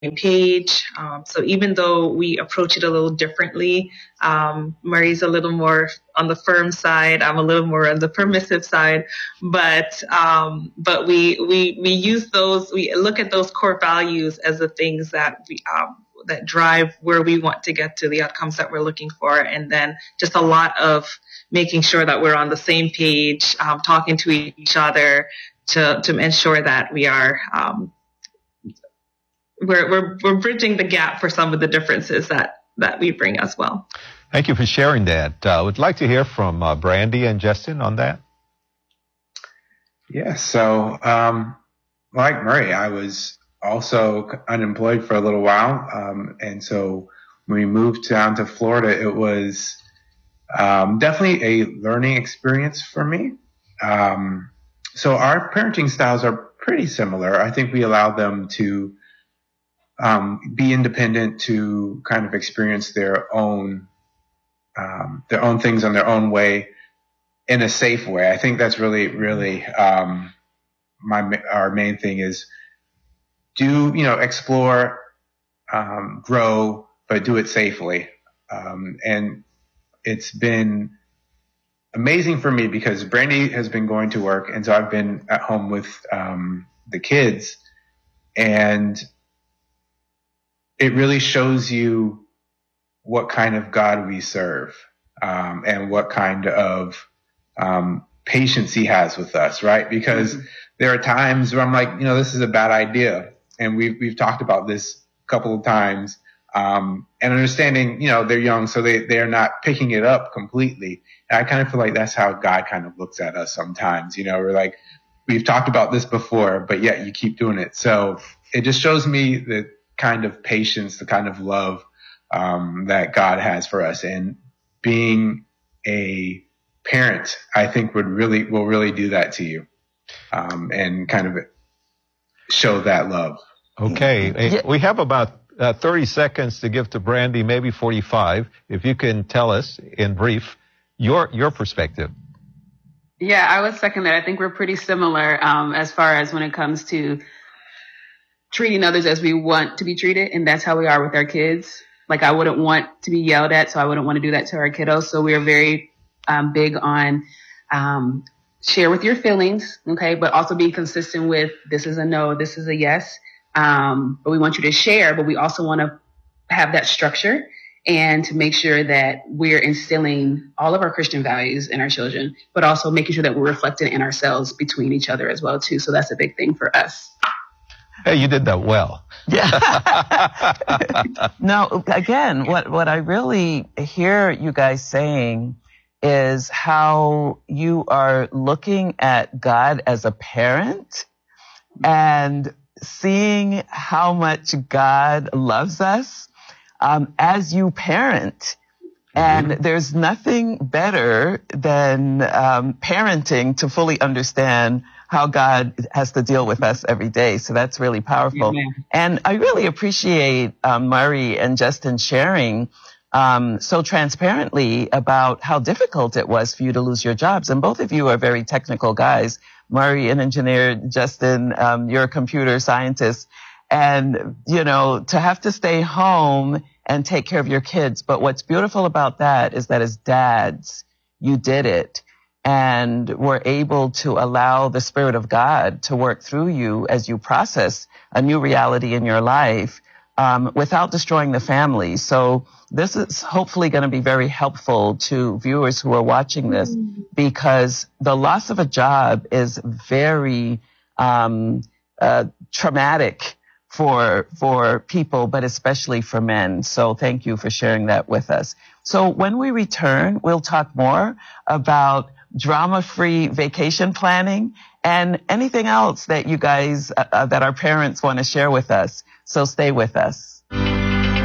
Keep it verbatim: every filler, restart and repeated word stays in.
page. Um, so even though we approach it a little differently, um, Murray's a little more on the firm side. I'm a little more on the permissive side, but um, but we we we use those. We look at those core values as the things that we um, that drive where we want to get to, the outcomes that we're looking for, and then just a lot of making sure that we're on the same page, um, talking to each other to to ensure that we are. Um, We're, we're we're bridging the gap for some of the differences that, that we bring as well. Thank you for sharing that. I uh, would like to hear from uh, Brandy and Justin on that. Yeah, so um, like Murray, I was also unemployed for a little while. Um, and so when we moved down to Florida, it was um, definitely a learning experience for me. Um, so our parenting styles are pretty similar. I think we allow them to Um, be independent, to kind of experience their own um, their own things on their own way in a safe way. I think that's really, really um, my our main thing is do you know explore, um, grow, but do it safely. Um, and it's been amazing for me because Brandy has been going to work, and so I've been at home with um, the kids, and it really shows you what kind of God we serve, um, and what kind of um, patience he has with us, right? Because mm-hmm. there are times where I'm like, you know, this is a bad idea. And we've, we've talked about this a couple of times, um, and understanding, you know, they're young, so they, they're not picking it up completely. And I kind of feel like that's how God kind of looks at us sometimes. You know, we're like, we've talked about this before, but yet you keep doing it. So it just shows me that kind of patience, the kind of love um, that God has for us, and being a parent, I think would really will really do that to you, um, and kind of show that love. Okay, yeah. We have about uh, thirty seconds to give to Brandy, maybe forty-five. If you can tell us in brief your your perspective. Yeah, I would second that. I think we're pretty similar um, as far as when it comes to treating others as we want to be treated. And that's how we are with our kids. Like, I wouldn't want to be yelled at, so I wouldn't want to do that to our kiddos. So we are very um, big on um, share with your feelings, okay, but also be consistent with this is a no, this is a yes. Um, but we want you to share, but we also want to have that structure and to make sure that we're instilling all of our Christian values in our children, but also making sure that we're reflecting in ourselves between each other as well, too. So that's a big thing for us. Hey, you did that well. Yeah. Now, again, what, what I really hear you guys saying is how you are looking at God as a parent and seeing how much God loves us um, as you parent. And there's nothing better than um, parenting to fully understand how God has to deal with us every day. So that's really powerful. Amen. And I really appreciate um, Murray and Justin sharing um, so transparently about how difficult it was for you to lose your jobs. And both of you are very technical guys. Murray, an engineer, Justin, um, you're a computer scientist. And, you know, to have to stay home and take care of your kids. But what's beautiful about that is that as dads, you did it and were able to allow the Spirit of God to work through you as you process a new reality in your life um, without destroying the family. So this is hopefully going to be very helpful to viewers who are watching this, because the loss of a job is very um, uh, traumatic for for people, but especially for men. So thank you for sharing that with us. So when we return, we'll talk more about drama-free vacation planning and anything else that you guys, uh, that our parents want to share with us. So stay with us.